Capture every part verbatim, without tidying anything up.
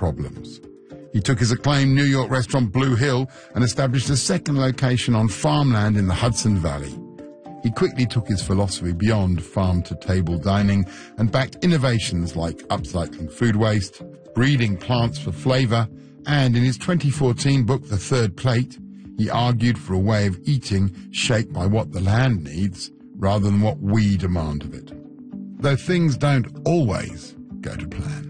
problems. He took his acclaimed New York restaurant Blue Hill and established a second location on farmland in the Hudson Valley. He quickly took his philosophy beyond farm-to-table dining and backed innovations like upcycling food waste, breeding plants for flavor, and in his twenty fourteen book, The Third Plate, he argued for a way of eating shaped by what the land needs rather than what we demand of it. Though things don't always go to plan.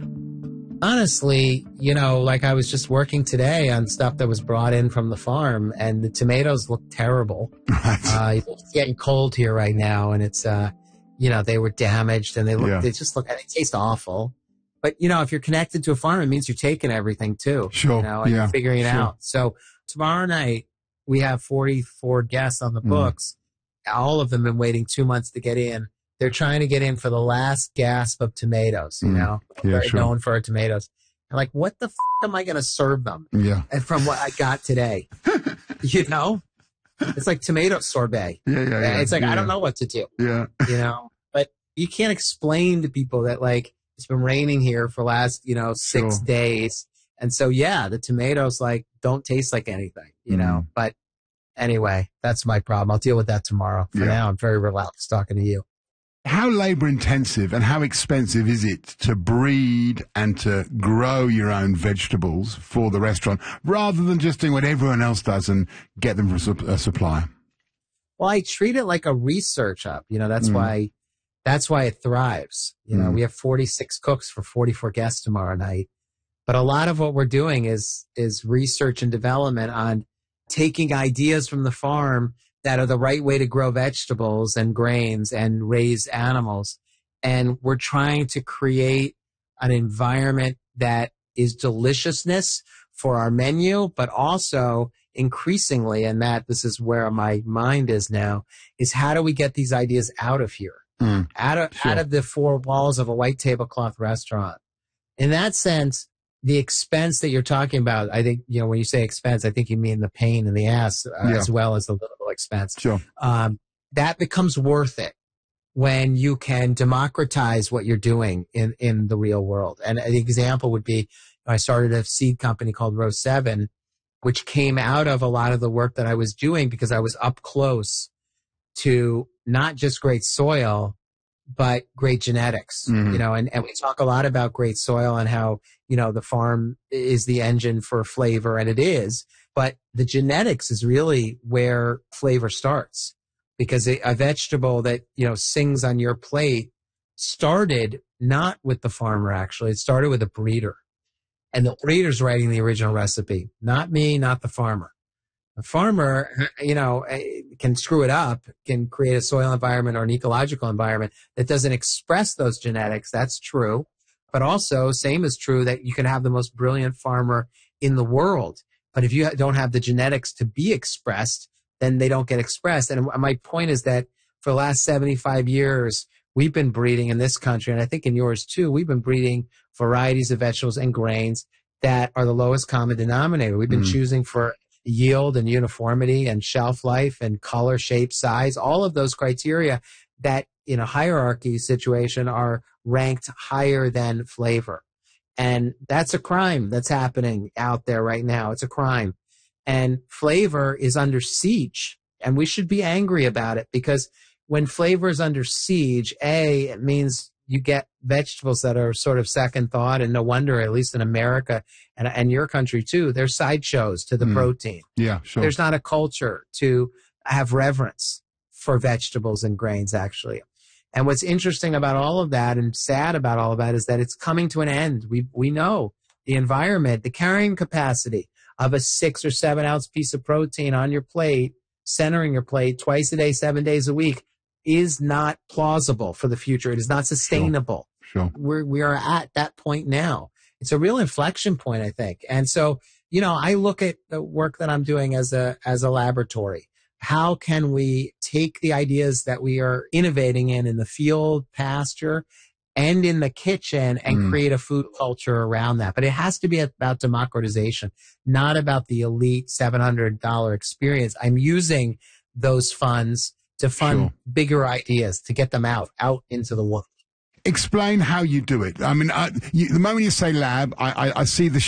Honestly, you know, like I was just working today on stuff that was brought in from the farm, and the tomatoes look terrible. Right. Uh, it's getting cold here right now, and it's, uh, you know, they were damaged, and they look, Yeah. they just look, they taste awful. But, you know, if you're connected to a farm, it means you're taking everything too. Sure. You know, and Yeah. you're figuring it Sure. out. So tomorrow night, we have forty-four guests on the Mm. books. All of them been waiting two months to get in. They're trying to get in for the last gasp of tomatoes, you Mm. know, Yeah, very sure. known for our tomatoes. And like, what the f- am I going to serve them? Yeah. And from what I got today, you know, it's like tomato sorbet. Yeah, yeah, yeah. It's like, yeah. I don't know what to do, Yeah. you know, but you can't explain to people that like, it's been raining here for last, you know, six Sure. days. And so, yeah, the tomatoes like don't taste like anything, you know, Mm. but anyway, that's my problem. I'll deal with that tomorrow. For Yeah. now, I'm very relaxed talking to you. How labor intensive and how expensive is it to breed and to grow your own vegetables for the restaurant rather than just doing what everyone else does and get them from a sup- a supplier? Well, I treat it like a research hub. You know, that's Mm. why, that's why it thrives. You know, Mm. we have forty-six cooks for forty-four guests tomorrow night. But a lot of what we're doing is, is research and development on taking ideas from the farm that are the right way to grow vegetables and grains and raise animals. And we're trying to create an environment that is deliciousness for our menu, but also increasingly, and Matt, this is where my mind is now, is how do we get these ideas out of here? Mm. Out of, Sure. out of the four walls of a white tablecloth restaurant. In that sense, the expense that you're talking about, I think, you know, when you say expense, I think you mean the pain in the ass uh, Yeah. as well as the little expense. Sure. Um, that becomes worth it when you can democratize what you're doing in, in the real world. And an example would be, I started a seed company called Row seven, which came out of a lot of the work that I was doing because I was up close to not just great soil, but great genetics, Mhm. you know, and, and we talk a lot about great soil and how, you know, the farm is the engine for flavor, and it is, but the genetics is really where flavor starts, because a, a vegetable that, you know, sings on your plate started not with the farmer, actually. It started with a breeder, and the breeder's writing the original recipe, not me, not the farmer. The farmer, you know, can screw it up, can create a soil environment or an ecological environment that doesn't express those genetics. That's true. But also, same is true that you can have the most brilliant farmer in the world. But if you don't have the genetics to be expressed, then they don't get expressed. And my point is that for the last seventy-five years, we've been breeding in this country, and I think in yours too, we've been breeding varieties of vegetables and grains that are the lowest common denominator. We've been Mm. choosing for yield and uniformity and shelf life and color, shape, size, all of those criteria that in a hierarchy situation are ranked higher than flavor. And that's a crime that's happening out there right now. It's a crime. And flavor is under siege, and we should be angry about it, because when flavor is under siege, A, it means you get vegetables that are sort of second thought, and no wonder, at least in America and, and your country too, there's sideshows to the Mm. protein. Yeah, sure. There's not a culture to have reverence for vegetables and grains, actually. And what's interesting about all of that and sad about all of that is that it's coming to an end. We we know the environment, the carrying capacity of a six or seven ounce piece of protein on your plate, centering your plate twice a day, seven days a week, is not plausible for the future. It is not sustainable. Sure. We're, we are at that point now. It's a real inflection point, I think. And so, you know, I look at the work that I'm doing as a, as a laboratory. How can we take the ideas that we are innovating in, in the field, pasture, and in the kitchen, and Mm. create a food culture around that? But it has to be about democratization, not about the elite seven hundred dollars experience. I'm using those funds to fund Sure. bigger ideas, to get them out, out into the world. Explain how you do it. I mean, I, you, the moment you say lab, I, I, I see the